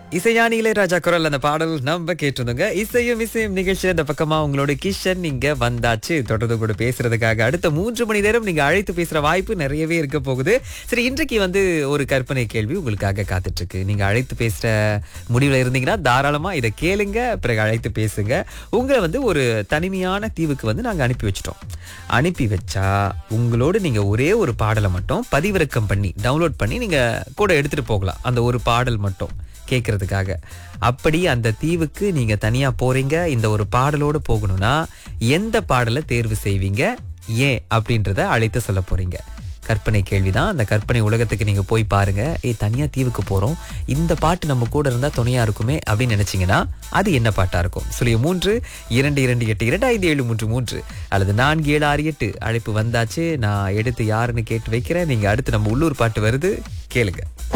இசையானி இளையராஜா குரல் அந்த பாடல் நம்ம கேட்டிருந்தோங்க. இசையும் இசையும் நிகழ்ச்சி இந்த பக்கமா உங்களோட கிஷன் நீங்க வந்தாச்சு. தொடர்ந்து கூட பேசுறதுக்காக அடுத்த 3 மணி நேரம் நீங்க அழைத்து பேசுற வாய்ப்பு நிறையவே இருக்க போகுது. சரி, இன்றைக்கு ஒரு கற்பனை கேள்வி உங்களுக்காக காத்துட்டு இருக்கு. நீங்க அழைத்து பேசுற முடிவுல இருந்தீங்கன்னா தாராளமா இதை கேளுங்க, பிறகு அழைத்து பேசுங்க. உங்களை ஒரு தனிமையான தீவுக்கு நாங்க அனுப்பி வச்சிட்டோம். அனுப்பி வச்சா உங்களோடு நீங்க ஒரே ஒரு பாடலை மட்டும் பதிவிறக்கம் பண்ணி டவுன்லோட் பண்ணி நீங்க கூட எடுத்துட்டு போகலாம். அந்த ஒரு பாடல் மட்டும் கேட்கறதுக்காக. அப்படி அந்த தீவுக்கு நீங்க தனியா போறீங்க, இந்த ஒரு பாடலோடு போகணும்னா எந்த பாடலை தேர்வு செய்வீங்க, ஏன் அப்படின்றத அழைத்து சொல்ல போறீங்க. கற்பனை கேள்விதான். அந்த கற்பனை உலகத்துக்கு நீங்க போய் பாருங்க. தனியா தீவுக்கு போறோம், இந்த பாட்டு நம்ம கூட இருந்தா துணையா இருக்குமே அப்படின்னு நினைச்சீங்கன்னா அது என்ன பாட்டா இருக்கும்? 0322282533 அல்லது 4768 அழைப்பு வந்தாச்சு. நான் எடுத்து யாருன்னு கேட்டு வைக்கிறேன். நீங்க அடுத்து நம்ம உள்ளூர் பாட்டு வருது, கேளுங்க.